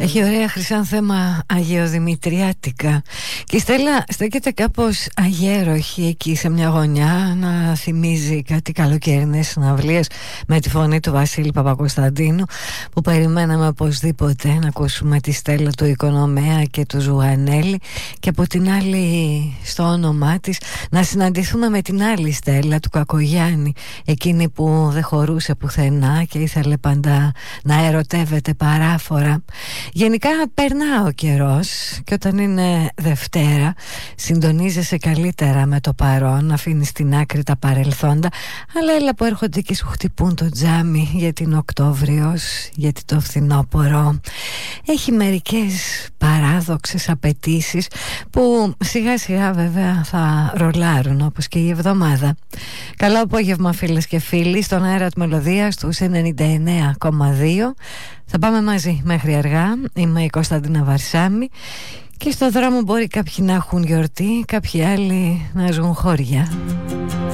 Έχει ωραία Χρυσάνθεμα αγιοδημητριάτικα. Και η Στέλλα στέκεται κάπως αγέροχη εκεί σε μια γωνιά, να θυμίζει κάτι καλοκαιρινές συναυλίες με τη φωνή του Βασίλη Παπακοσταντίνου, που περιμέναμε οπωσδήποτε να ακούσουμε τη Στέλλα του Οικονομέα και του Ζουγανέλη, και από την άλλη στο όνομά της να συναντηθούμε με την άλλη Στέλλα του Κακογιάννη, εκείνη που δεν χωρούσε πουθενά και ήθελε πάντα να ερωτεύεται παράφορα. Γενικά περνά ο καιρός και όταν είναι Δευτέρα συντονίζεσαι καλύτερα με το παρόν, αφήνεις στην άκρη τα παρελθόντα, αλλά έλα που έρχονται και σου χτυπούν το τζάμι, γιατί είναι Οκτώβριος, γιατί το φθινόπωρο έχει μερικές παράδοξες απαιτήσεις που σιγά σιγά βέβαια θα ρολάρουν, όπως και η εβδομάδα. Καλό απόγευμα φίλες και φίλοι, στον αέρα του Μελωδίας στους 99,2. Θα πάμε μαζί μέχρι αργά. Είμαι η Κωνσταντίνα Βαρσάμη και στο δρόμο μπορεί κάποιοι να έχουν γιορτή, κάποιοι άλλοι να ζουν χώρια.